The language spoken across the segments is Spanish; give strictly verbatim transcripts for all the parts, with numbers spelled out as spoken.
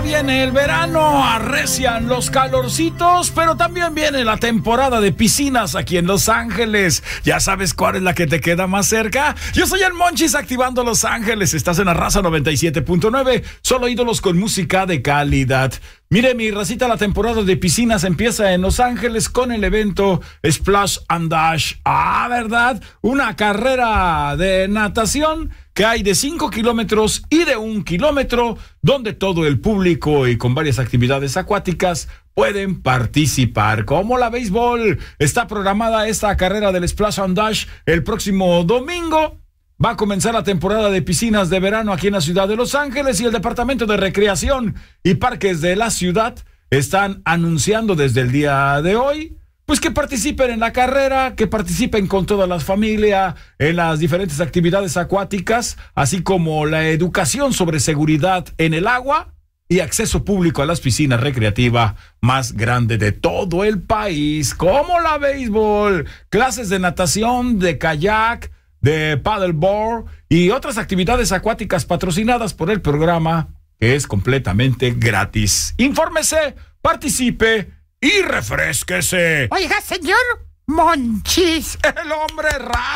viene el verano, arrecian los calorcitos, pero también viene la temporada de piscinas aquí en Los Ángeles. ¿Ya sabes cuál es la que te queda más cerca? Yo soy el Monchis activando Los Ángeles. Estás en la raza noventa y siete punto nueve, solo ídolos con música de calidad. Mire, mi racita, la temporada de piscinas empieza en Los Ángeles con el evento Splash and Dash. Ah, ¿verdad? Una carrera de natación que hay de cinco kilómetros y de un kilómetro, donde todo el público y con varias actividades acuáticas pueden participar. Como la béisbol, está programada esta carrera del Splash and Dash el próximo domingo. Va a comenzar la temporada de piscinas de verano aquí en la ciudad de Los Ángeles, y el Departamento de Recreación y Parques de la ciudad están anunciando desde el día de hoy pues que participen en la carrera, que participen con toda la familia en las diferentes actividades acuáticas, así como la educación sobre seguridad en el agua y acceso público a las piscinas recreativas más grandes de todo el país, como la béisbol, clases de natación, de kayak, de paddleboard y otras actividades acuáticas patrocinadas por el programa, que es completamente gratis. Infórmese, participe y refrésquese. Oiga, señor Monchis. ¡El hombre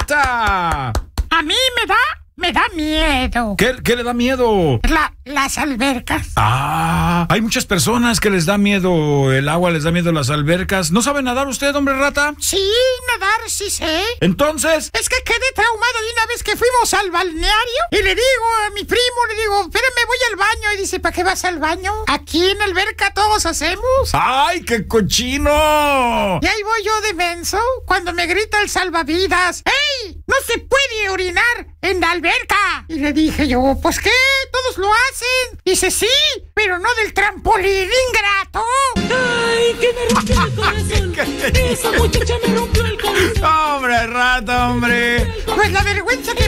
rata! A mí me da, me da miedo. ¿Qué, qué le da miedo? La, las albercas. Ah, hay muchas personas que les da miedo el agua, les da miedo las albercas. ¿No sabe nadar usted, hombre rata? Sí, nadar sí sé. Entonces... Es que quedé traumado de una vez que fuimos al balneario y le digo a mi primo, le digo, espérame, voy al baño. Y dice, ¿para qué vas al baño? Aquí en la alberca todos hacemos. ¡Ay, qué cochino! Y ahí voy yo de menso cuando me grita el salvavidas. ¡Ey! ¡No se puede orinar en la alberca! Y le dije yo, ¿pues qué? Todos lo hacen. Dice, sí, pero no del trampolín, ingrato. ¡Ay, que me rompió el corazón! Esa muchacha me rompió el corazón. ¡Hombre rata, hombre! Pues la vergüenza que